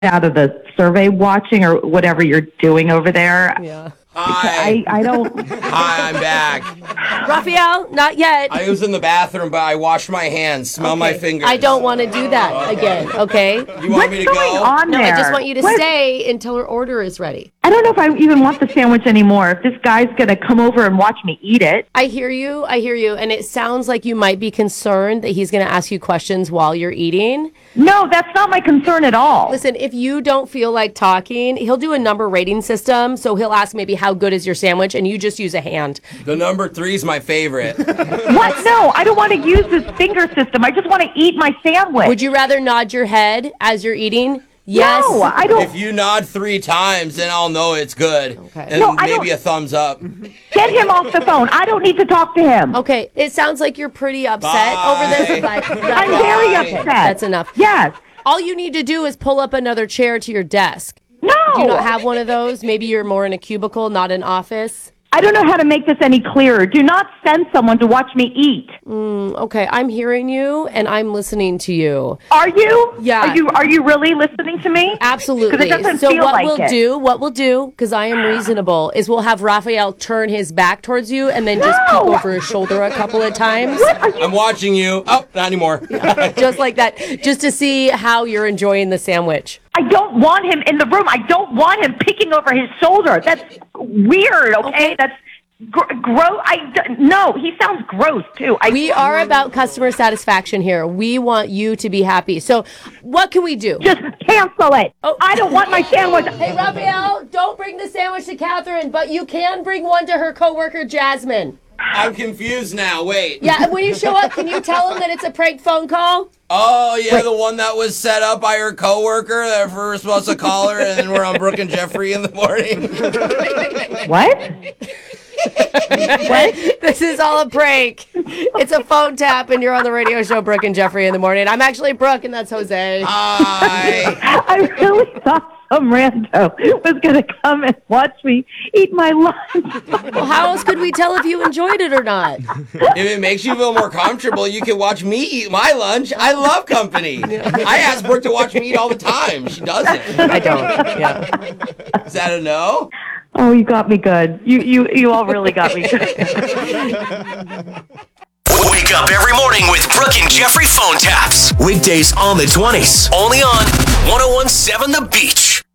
out of the survey watching or whatever you're doing over there. Yeah. Hi. I don't. Hi, I'm back. Raphael, not yet. I was in the bathroom, but I washed my hands. Smell my fingers. I don't want to do that again, okay? You want me to What's going go? on No, there? I just want you to stay until her order is ready. I don't know if I even want the sandwich anymore. If this guy's going to come over and watch me eat it. I hear you. And it sounds like you might be concerned that he's going to ask you questions while you're eating. No, that's not my concern at all. Listen, if you don't feel like talking, he'll do a number rating system. So he'll ask maybe how good is your sandwich, and you just use a hand. The number 3 is my favorite. What? No, I don't want to use this finger system. I just want to eat my sandwich. Would you rather nod your head as you're eating? Yes. No, I don't. If you nod 3 times, then I'll know it's good. Okay. And No, I maybe don't- a thumbs up. Get him off the phone. I don't need to talk to him. Okay, it sounds like you're pretty upset Bye. over this. But I'm very upset. That's enough. Yes. All you need to do is pull up another chair to your desk. No. Do you not have one of those? Maybe you're more in a cubicle, not an office. I don't know how to make this any clearer. Do not send someone to watch me eat. Okay, I'm hearing you and I'm listening to you. Are you? Yeah. Are you really listening to me? Absolutely. 'Cause it doesn't So feel what like we'll it. do, because I am reasonable, is we'll have Raphael turn his back towards you and then just peek No. over his shoulder a couple of times. What are you? I'm watching you. Oh, not anymore. Just like that, just to see how you're enjoying the sandwich. I don't want him in the room. I don't want him peeking over his shoulder. That's weird. Okay, that's gross. No, he sounds gross too. We are about customer satisfaction here. We want you to be happy. So what can we do? just cancel it. Oh. I don't want my sandwich. Hey, Raphael, don't bring the sandwich to Catherine, but you can bring one to her coworker, Jasmine. I'm confused now. Wait. Yeah, and when you show up, can you tell him that it's a prank phone call? Oh, yeah, the one that was set up by her coworker that we were supposed to call her, and then we're on Brooke and Jeffrey in the morning. What? This is all a prank. It's a phone tap, and you're on the radio show, Brooke and Jeffrey in the morning. I'm actually Brooke, and that's Jose. Hi. I really thought some rando was going to come and watch me eat my lunch. Well, how else could we tell if you enjoyed it or not? If it makes you feel more comfortable, you can watch me eat my lunch. I love company. I ask Brooke to watch me eat all the time. She doesn't. I don't. Yeah. Is that a no? Oh, you got me good. You all really got me good. Wake up every morning with Brooke and Jeffrey phone taps. Weekdays on the 20s. Only on 1017 The Beach.